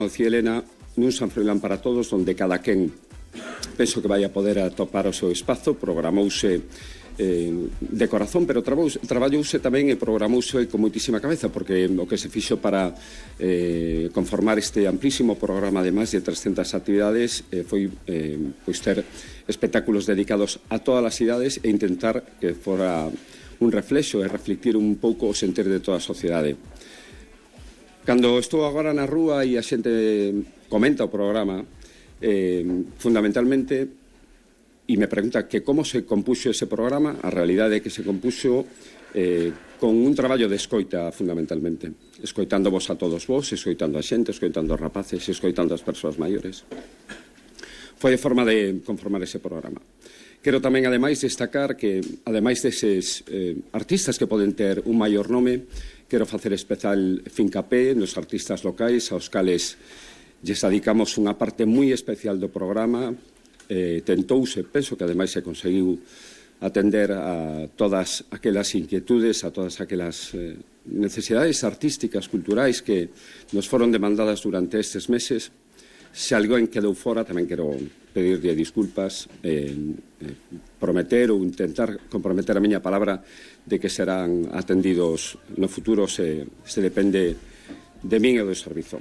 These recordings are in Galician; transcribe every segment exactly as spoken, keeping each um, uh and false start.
Dicía Elena, nun San Froilán para todos, onde cada quen penso que vai a poder atopar o seu espazo. Programouse eh, de corazón, pero traballouse tamén e programouse con moitísima cabeza, porque o que se fixo para eh, conformar este amplísimo programa de máis de trescentas actividades eh, foi eh, pois ter espectáculos dedicados a todas as idades e intentar que fora un reflexo e reflectir un pouco o sentir de toda a sociedade. Cando estou agora na rúa e a xente comenta o programa, eh, fundamentalmente, e me pregunta que como se compuxo ese programa, a realidade é que se compuxo eh, con un traballo de escoita, fundamentalmente. Escoitando vos a todos vos, escoitando a xente, escoitando os rapaces, escoitando as persoas maiores. Foi a forma de conformar ese programa. Quero tamén, ademais, destacar que, ademais deses eh, artistas que poden ter un maior nome, quero facer especial fincapé nos artistas locais, aos cales lles dedicamos unha parte moi especial do programa. Eh, tentouse, penso que ademais se conseguiu atender a todas aquelas inquietudes, a todas aquelas eh, necesidades artísticas, culturais que nos foron demandadas durante estes meses. Se alguén quedou fora, tamén quero pedirlle disculpas, eh, eh, prometer ou intentar comprometer a miña palabra de que serán atendidos no futuro se, se depende de min e do servizo.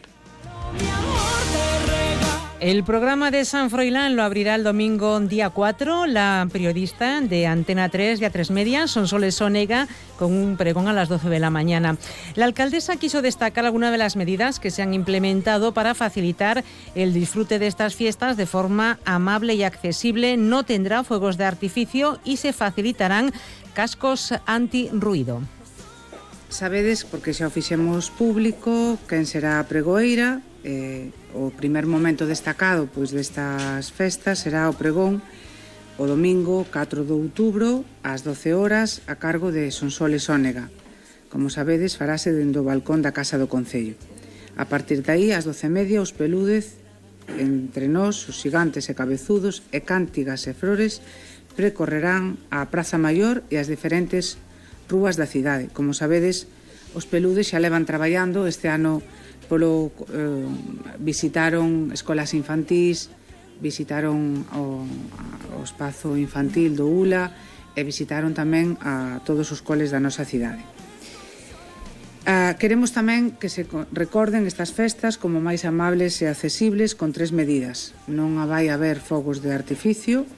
El programa de San Froilán lo abrirá el domingo día cuatro la periodista de Antena tres y A tres Media, Sonsoles Onega, con un pregón a las doce de la mañana. La alcaldesa quiso destacar algunas de las medidas que se han implementado para facilitar el disfrute de estas fiestas de forma amable y accesible. No tendrá fuegos de artificio y se facilitarán cascos antirruido. Sabedes, porque xa o fixemos público, quen será a pregoeira. Eh, o primer momento destacado pois destas festas será o pregón o domingo catro de outubro ás doce horas a cargo de Sonsoles Onega. Como sabedes, farase dende o balcón da Casa do Concello. A partir de aí, ás doce e media, os pelúdez entre nós, os xigantes e cabezudos e cántigas e flores precorrerán a Praza Maior e as diferentes rúas da cidade. Como sabedes, os peludes xa levan traballando este ano. Polo, eh, visitaron escolas infantís, visitaron o, o espazo infantil do U L A e visitaron tamén a todos os coles da nosa cidade. Ah, queremos tamén que se recorden estas festas como máis amables e accesibles con tres medidas. Non vai haber fogos de artificio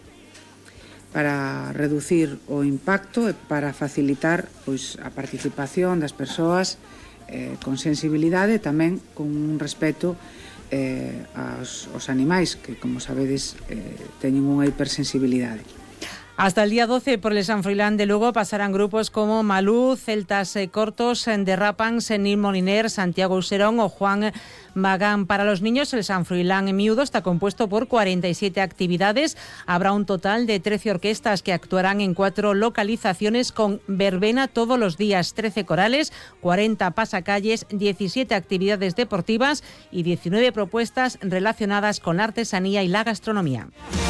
para reducir o impacto e para facilitar pois, a participación das persoas Eh, con sensibilidade, tamén con un respeto eh, aos, aos animais que, como sabedes, eh, teñen unha hipersensibilidade. Hasta el día doce por el San Froilán de Lugo pasarán grupos como Malú, Celtas Cortos, Derrapan, Senil Moliner, Santiago Userón o Juan Magán. Para los niños, el San Froilán Miúdo está compuesto por cuarenta y siete actividades. Habrá un total de trece orquestas que actuarán en cuatro localizaciones con verbena todos los días, trece corales, cuarenta pasacalles, diecisiete actividades deportivas y diecinueve propuestas relacionadas con la artesanía y la gastronomía.